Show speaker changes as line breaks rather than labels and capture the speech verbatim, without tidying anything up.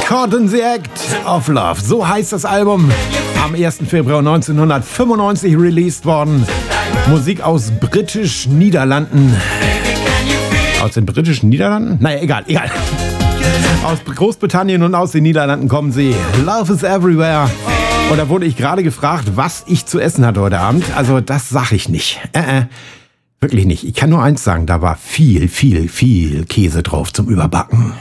Caught in the Act of Love. So heißt das Album. Am ersten Februar neunzehnhundertfünfundneunzig released worden. Musik aus britisch-Niederlanden. Aus den britischen Niederlanden? Naja, egal, egal. Aus Großbritannien und aus den Niederlanden kommen sie. Love is everywhere. Und da wurde ich gerade gefragt, was ich zu essen hatte heute Abend. Also das sag ich nicht. Äh, äh, wirklich nicht. Ich kann nur eins sagen, da war viel, viel, viel Käse drauf zum Überbacken.